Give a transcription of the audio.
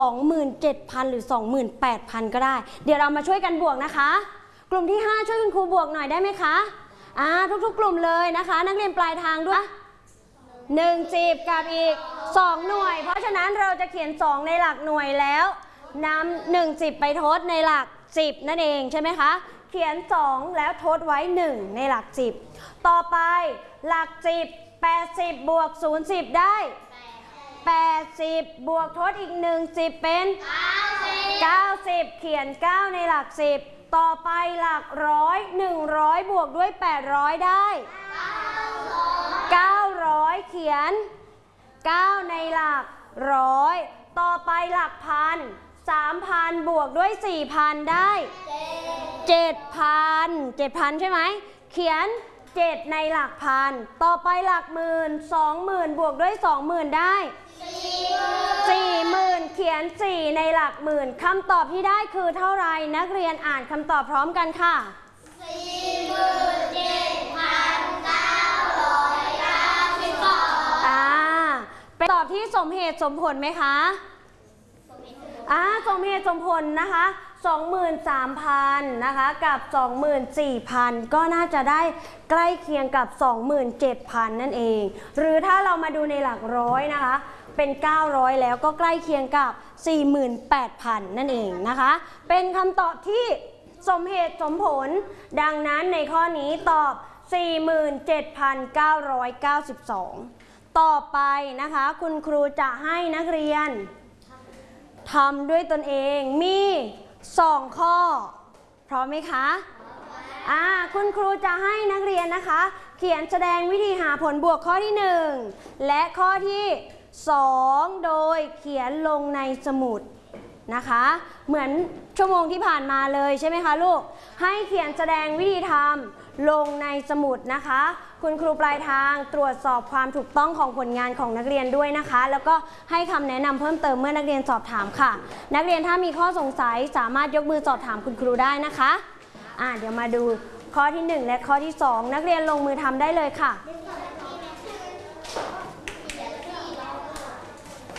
27,000 หรือ 28,000 ก็ได้เดี๋ยวเรามาช่วยกันบวกนะคะกลุ่มที่5ช่วยคุณครูบวกหน่อยได้ไหมคะทุกๆกลุ่มเลยนะคะนักเรียนปลายทางด้วย1 10กับอีก2หน่วยเพราะฉะนั้นเราจะเขียน2ในหลักหน่วยแล้วนำ1 10ไปทดในหลัก10นั่นเองใช่ไหมคะเขียน2แล้วทดไว้1ในหลัก10ต่อไปหลัก10 80บวก0 10ได้80บวกทดอีก1 10เป็น90เขียน9ในหลัก10ต่อไปหลักร้อย100บวกด้วย800ได้900เขียน9ในหลักร้อยต่อไปหลักพัน3,000บวกด้วย 4,000 ได้ 7,000 ใช่ไหมเขียน7ในหลักพันต่อไปหลักหมื่น20,000บวกด้วย 20,000 ได้ 40,000เขียน4ในหลักหมื่นคำตอบที่ได้คือเท่าไรนักเรียนอ่านคำตอบพร้อมกันค่ะ 47,992เป็นตอบที่สมเหตุสมผลไหมคะสมเหตุสมผลนะคะ 23,000 นะคะกับ 24,000 ก็น่าจะได้ใกล้เคียงกับ 27,000 นั่นเองหรือถ้าเรามาดูในหลักร้อยนะคะเป็น900แล้วก็ใกล้เคียงกับ 48,000 นั่นเองนะคะเป็นคำตอบที่สมเหตุสมผลดังนั้นในข้อนี้ตอบ 47,992 ต่อไปนะคะคุณครูจะให้นักเรียนทำด้วยตนเองมี2ข้อพร้อมไหมคะคุณครูจะให้นักเรียนนะคะเขียนแสดงวิธีหาผลบวกข้อที่1และข้อที่2โดยเขียนลงในสมุดนะคะเหมือนชั่วโมงที่ผ่านมาเลยใช่ไหมคะลูกให้เขียนแสดงวิธีทำลงในสมุดนะคะคุณครูปลายทางตรวจสอบความถูกต้องของผลงานของนักเรียนด้วยนะคะแล้วก็ให้คำแนะนำเพิ่มเติมเมื่อนักเรียนสอบถามค่ะนักเรียนถ้ามีข้อสงสัยสามารถยกมือสอบถามคุณครูได้นะคะเดี๋ยวมาดูข้อที่1และข้อที่2นักเรียนลงมือทำได้เลยค่ะ